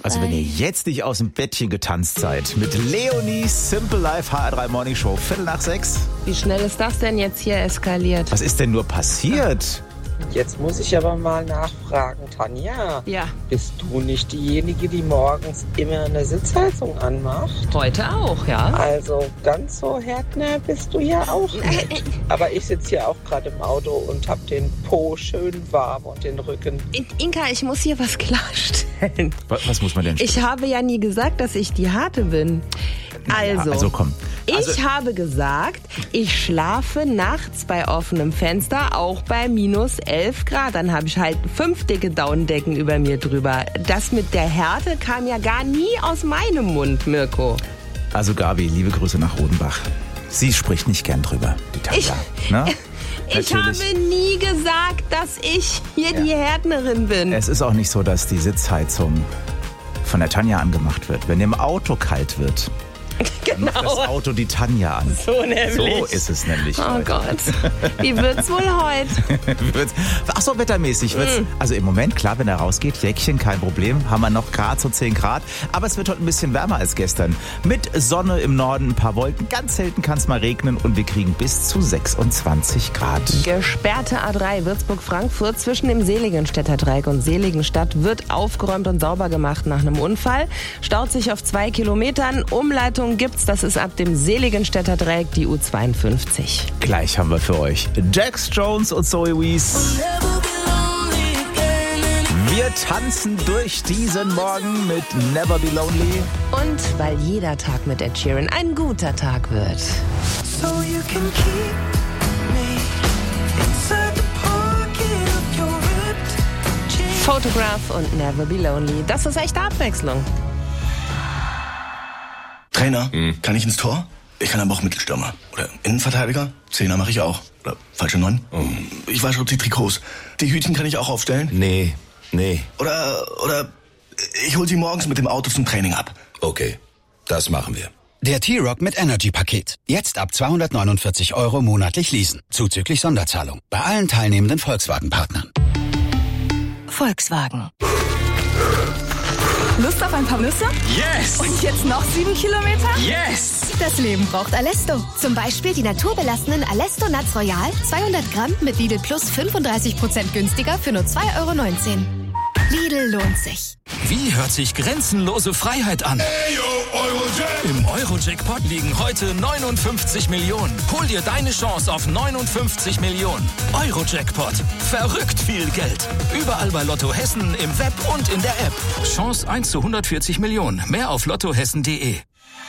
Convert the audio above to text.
Also wenn ihr jetzt nicht aus dem Bettchen getanzt seid, mit Leonies Simple Life HR3 Morning Show, 5:45. Wie schnell ist das denn jetzt hier eskaliert? Was ist denn nur passiert? Jetzt muss ich aber mal nachfragen, Tanja. Ja. Bist du nicht diejenige, die morgens immer eine Sitzheizung anmacht? Heute auch, ja. Also ganz so Härtner bist du ja auch nicht. Aber ich sitze hier auch gerade im Auto und hab den Po schön warm und den Rücken. Inka, ich muss hier was klarstellen. Was muss man denn? Ich habe ja nie gesagt, dass ich die Harte bin. Also komm. Ich habe gesagt, ich schlafe nachts bei offenem Fenster, auch bei minus 11 Grad. Dann habe ich halt 5 dicke Daunendecken über mir drüber. Das mit der Härte kam ja gar nie aus meinem Mund, Mirko. Also Gabi, liebe Grüße nach Rodenbach. Sie spricht nicht gern drüber, die Tanja. Ich habe nie gesagt, dass ich hier die Härtnerin bin. Es ist auch nicht so, dass die Sitzheizung von der Tanja angemacht wird. Wenn im Auto kalt wird, dann macht das Auto die Tanja an. So nämlich. So ist es nämlich. Oh Gott, wie wird's wohl heute? Ach so, wettermäßig wird's. Also im Moment, klar, wenn er rausgeht, Jäckchen, kein Problem. Haben wir noch gerade so 10 Grad. Aber es wird heute ein bisschen wärmer als gestern. Mit Sonne im Norden, ein paar Wolken. Ganz selten kann es mal regnen und wir kriegen bis zu 26 Grad. Gesperrte A3 Würzburg-Frankfurt zwischen dem Seligenstädter Dreieck und Seligenstadt wird aufgeräumt und sauber gemacht nach einem Unfall. Staut sich auf 2 Kilometern. Umleitung gibt's, das ist ab dem Seligenstädter Dreieck die U52. Gleich haben wir für euch Jax Jones und Zoe Wees. Wir tanzen durch diesen Morgen mit Never Be Lonely. Und weil jeder Tag mit Ed Sheeran ein guter Tag wird. So you can keep me inside the pocket of your ripped jeans. Photograph und Never Be Lonely, das ist echte Abwechslung. Trainer, kann ich ins Tor? Ich kann aber auch Mittelstürmer. Oder Innenverteidiger? Zehner mache ich auch. Oder falsche 9? Ich wasche auch die Trikots. Die Hütchen kann ich auch aufstellen? Nee. Oder ich hol sie morgens mit dem Auto zum Training ab. Okay, das machen wir. Der T-Rock mit Energy-Paket. Jetzt ab 249 € monatlich leasen. Zuzüglich Sonderzahlung. Bei allen teilnehmenden Volkswagen-Partnern. Volkswagen. Lust auf ein paar Nüsse? Yes! Und jetzt noch 7 Kilometer? Yes! Das Leben braucht Alesto. Zum Beispiel die naturbelassenen Alesto Nuts Royal, 200 Gramm mit Lidl Plus 35% günstiger für nur 2,19 €. Lidl lohnt sich. Wie hört sich grenzenlose Freiheit an? Im Euro-Jackpot liegen heute 59 Millionen. Hol dir deine Chance auf 59 Millionen. Euro-Jackpot. Verrückt viel Geld. Überall bei Lotto Hessen, im Web und in der App. Chance 1 zu 140 Millionen. Mehr auf lottohessen.de.